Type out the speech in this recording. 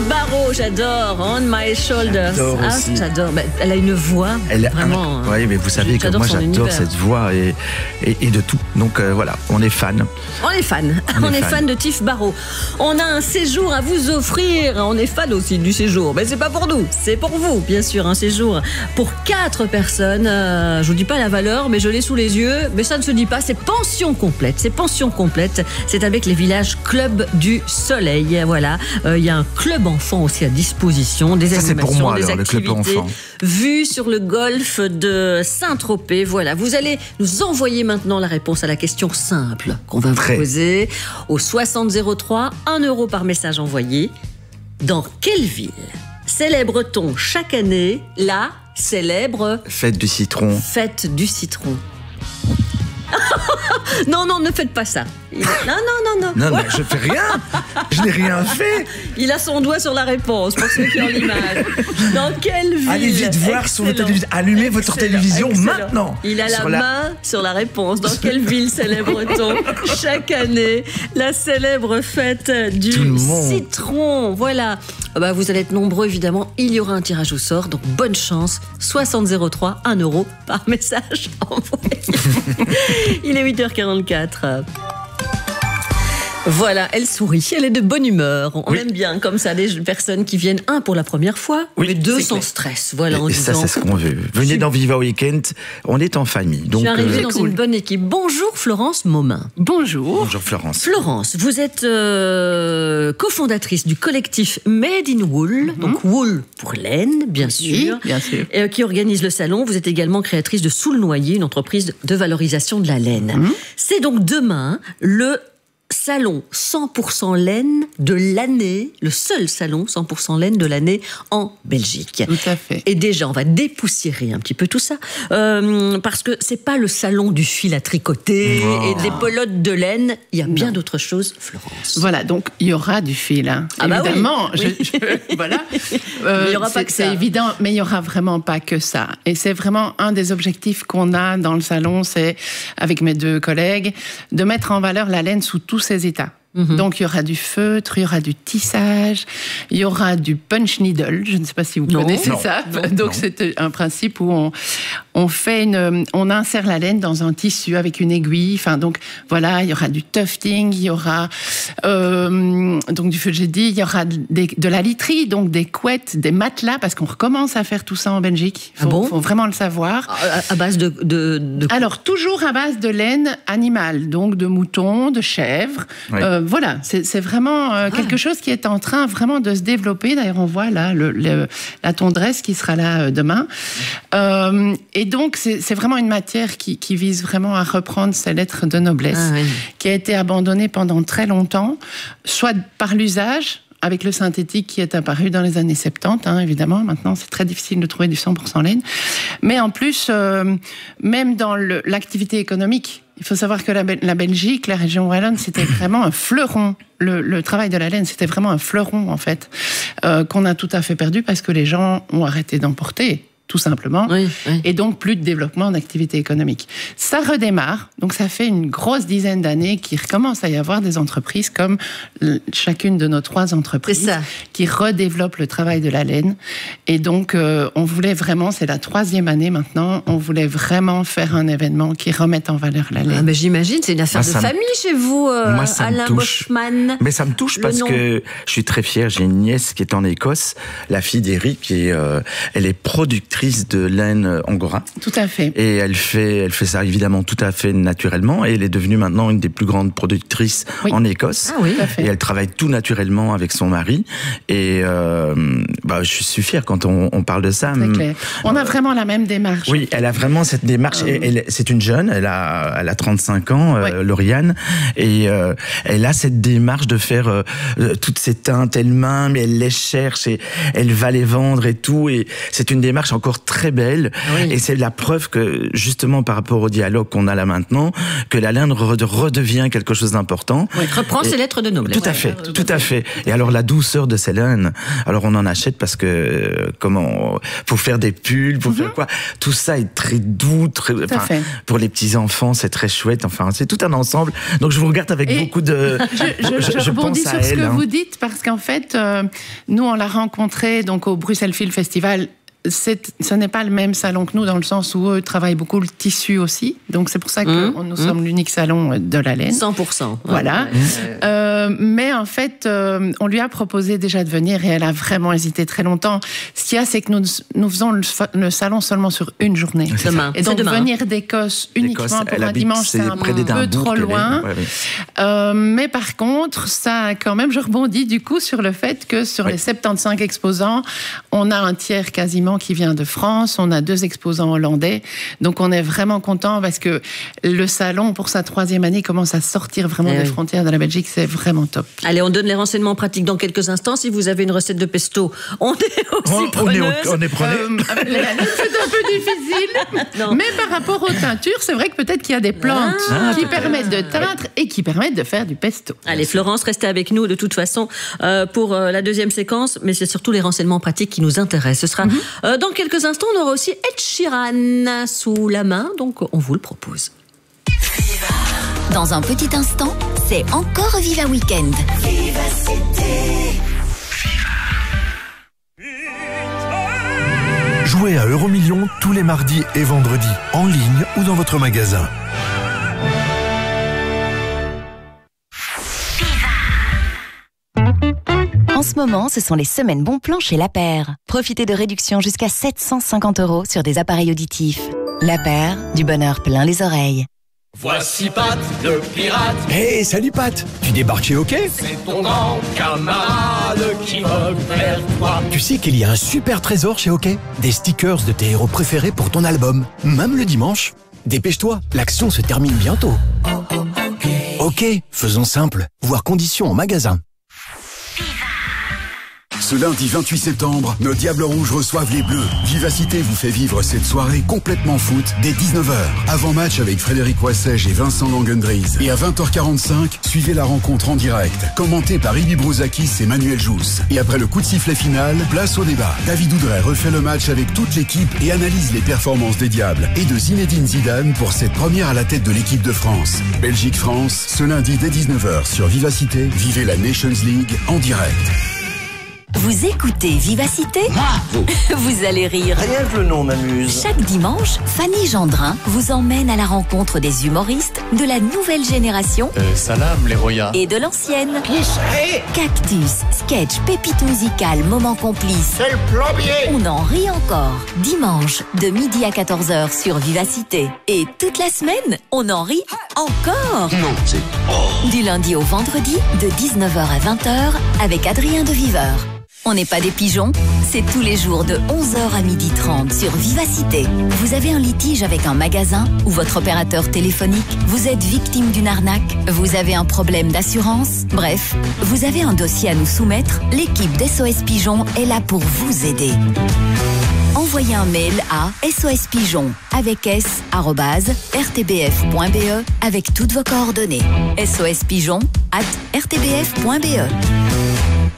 Barrault, j'adore. On My Shoulders. J'adore. Bah, elle a une voix vraiment. Oui, mais vous savez que moi j'adore cette voix et de tout. Donc voilà, on est fan. On est fan de Tiff Barrault. On a un séjour à vous offrir. On est fan aussi du séjour. Mais c'est pas pour nous, c'est pour vous, bien sûr. Un séjour pour 4 personnes. Je vous dis pas la valeur, mais je l'ai sous les yeux. Mais ça ne se dit pas. C'est pension complète. C'est avec les villages Club du Soleil. Voilà. Il y a un club enfant aussi à disposition. Des animations, c'est pour moi, des alors, activités. Le club enfant. Vue sur le golfe de Saint-Tropez. Voilà. Vous allez nous envoyer maintenant la réponse à la question simple qu'on va vous poser au 6003, 1 euro par message envoyé. Dans quelle ville célèbre-t-on chaque année la célèbre Fête du citron? Fête du citron. Non, ne faites pas ça. Non. Non, mais je fais rien. Je n'ai rien fait. Il a son doigt sur la réponse, pour ceux qui ont l'image. Dans quelle ville? Allez vite voir sur votre télévision. Allumez votre télévision maintenant. Il a la main sur la réponse. Dans quelle ville célèbre-t-on chaque année la célèbre fête du citron? Voilà. Vous allez être nombreux, évidemment. Il y aura un tirage au sort. Donc, bonne chance. 6003, 1 euro par message envoyé. Il est 8h44. Voilà, elle sourit, elle est de bonne humeur. On aime bien comme ça les personnes qui viennent, pour la première fois, mais 2 sans stress. Voilà, et ça, c'est ce qu'on veut. Venez dans Viva Weekend, on est en famille. Donc, je suis arrivée dans une bonne équipe. Bonjour Florence Maumin. Bonjour. Bonjour Florence. Florence, vous êtes cofondatrice du collectif Made in Wool, donc Wool pour laine, bien sûr. Qui organise le salon. Vous êtes également créatrice de Soulnoyer, une entreprise de valorisation de la laine. C'est donc demain le salon 100% laine de l'année, le seul salon 100% laine de l'année en Belgique. Tout à fait. Et déjà, on va dépoussiérer un petit peu tout ça, parce que c'est pas le salon du fil à tricoter et des pelotes de laine. Il y a bien d'autres choses, Florence. Voilà, donc il y aura du fil, évidemment. Voilà. Il y aura pas que ça. C'est évident, mais il y aura vraiment pas que ça. Et c'est vraiment un des objectifs qu'on a dans le salon, c'est avec mes 2 collègues, de mettre en valeur la laine sous tous ses états. Donc il y aura du feutre, il y aura du tissage, il y aura du punch needle, je ne sais pas si vous connaissez ça. Donc c'est un principe où on insère la laine dans un tissu avec une aiguille. Enfin donc voilà, il y aura du tufting, il y aura donc du feu, j'ai dit, il y aura de la literie, donc des couettes, des matelas, parce qu'on recommence à faire tout ça en Belgique. Faut vraiment le savoir. À base de... Alors toujours à base de laine animale, donc de mouton, de chèvre. Voilà, c'est vraiment quelque chose qui est en train vraiment de se développer. D'ailleurs, on voit là la tondresse qui sera là demain. Et donc, c'est vraiment une matière qui vise vraiment à reprendre ses lettres de noblesse, qui a été abandonnée pendant très longtemps, soit par l'usage, avec le synthétique qui est apparu dans les années 70, évidemment. Maintenant, c'est très difficile de trouver du 100% laine. Mais en plus, même dans l'activité économique, il faut savoir que la Belgique, la région wallonne, c'était vraiment un fleuron. Le travail de la laine, c'était vraiment un fleuron, en fait, qu'on a tout à fait perdu parce que les gens ont arrêté d'en porter, tout simplement. Et donc, plus de développement d'activité économique. Ça redémarre. Donc, ça fait une grosse dizaine d'années qu'il recommence à y avoir des entreprises comme chacune de nos 3 entreprises qui redéveloppent le travail de la laine. Et donc, on voulait vraiment, c'est la 3e année maintenant, on voulait vraiment faire un événement qui remette en valeur la laine. Mais j'imagine, c'est une affaire de famille chez vous, Alain Boschman. Mais ça me touche parce que je suis très fier. J'ai une nièce qui est en Écosse, la fille d'Éric, et elle est productrice de laine angora. Tout à fait. Et elle fait ça évidemment tout à fait naturellement. Et elle est devenue maintenant une des plus grandes productrices en Écosse. Tout à fait. Et elle travaille tout naturellement avec son mari. Et je suis fier quand on parle de ça. C'est clair. On a vraiment la même démarche. Oui, elle a vraiment cette démarche. C'est une jeune, elle a 35 ans, Lauriane. Et elle a cette démarche de faire toutes ces teintes elle-même, mais elle les cherche et elle va les vendre et tout. Et c'est une démarche encore encore très belle. Oui. Et c'est la preuve que, justement, par rapport au dialogue qu'on a là maintenant, que la laine redevient quelque chose d'important. Oui, reprend ses lettres de noblesse. Tout à fait, tout à fait. Et alors, la douceur de ces laines, alors on en achète parce que, pour faire des pulls, pour faire quoi, tout ça est très doux, pour les petits-enfants, c'est très chouette. Enfin, c'est tout un ensemble. Donc, je vous regarde avec beaucoup de... Je rebondis sur ce que vous dites, parce qu'en fait, nous, on l'a rencontré donc, au Bruxelles Film Festival. Ce n'est pas le même salon que nous, dans le sens où eux travaillent beaucoup le tissu aussi. Donc, c'est pour ça que nous sommes l'unique salon de la laine. 100%. Voilà. Mais en fait, on lui a proposé déjà de venir et elle a vraiment hésité très longtemps. Ce qu'il y a, c'est que nous faisons le salon seulement sur une journée. Demain. Et donc, venir d'Écosse uniquement pour un dimanche, c'est un peu trop loin. Mais par contre, ça, quand même, je rebondis du coup sur le fait que sur les 75 exposants, on a un tiers quasiment qui vient de France, on a 2 exposants hollandais, donc on est vraiment content parce que le salon pour sa 3e année commence à sortir vraiment des frontières de la Belgique, c'est vraiment top. Allez, on donne les renseignements pratiques dans quelques instants. Si vous avez une recette de pesto, on est aussi preneuse. On est preneur. C'est un peu difficile, mais par rapport aux teintures, c'est vrai que peut-être qu'il y a des plantes qui permettent de teindre et qui permettent de faire du pesto. Allez, Florence, restez avec nous de toute façon pour la deuxième séquence, mais c'est surtout les renseignements pratiques qui nous intéressent. Ce sera dans quelques instants, on aura aussi Ed Sheeran sous la main, donc on vous le propose. Dans un petit instant, c'est encore Viva Weekend. Jouez à Euromillions tous les mardis et vendredis, en ligne ou dans votre magasin. En ce moment, ce sont les semaines bons plans chez La Paire. Profitez de réductions jusqu'à 750 € sur des appareils auditifs. La Paire, du bonheur plein les oreilles. Voici Pat, le pirate. Hey, salut Pat. Tu débarques chez OK? C'est ton grand camarade qui vogue vers toi. Tu sais qu'il y a un super trésor chez OK? Des stickers de tes héros préférés pour ton album, même le dimanche. Dépêche-toi, l'action se termine bientôt. OK, faisons simple. Voir conditions en magasin. Ce lundi 28 septembre, nos Diables Rouges reçoivent les Bleus. Vivacité vous fait vivre cette soirée complètement foot dès 19h. Avant match avec Frédéric Wassège et Vincent Langendries. Et à 20h45, suivez la rencontre en direct, commentée par Ibi Brouzakis et Manuel Jousse. Et après le coup de sifflet final, place au débat. David Oudray refait le match avec toute l'équipe et analyse les performances des Diables et de Zinedine Zidane pour cette première à la tête de l'équipe de France. Belgique-France, ce lundi dès 19h sur Vivacité, vivez la Nations League en direct. Vous écoutez Vivacité ? Vous allez rire. Rien que le nom m'amuse. Chaque dimanche, Fanny Gendrin vous emmène à la rencontre des humoristes de la nouvelle génération Salam les Roya. et de l'ancienne. Cactus, sketch, pépite musicale, moment complice. C'est le plombier. On en rit encore. Dimanche, de midi à 14h sur Vivacité. Et toute la semaine, on en rit encore. Non, c'est... Du lundi au vendredi, de 19h à 20h, avec Adrien de Viveur. On n'est pas des pigeons, c'est tous les jours de 11h à 12h30 sur Vivacité. Vous avez un litige avec un magasin ou votre opérateur téléphonique, vous êtes victime d'une arnaque, vous avez un problème d'assurance, bref, vous avez un dossier à nous soumettre, l'équipe d'SOS Pigeon est là pour vous aider. Envoyez un mail à sospigeon avec s@rtbf.be avec toutes vos coordonnées. sospigeon@rtbf.be.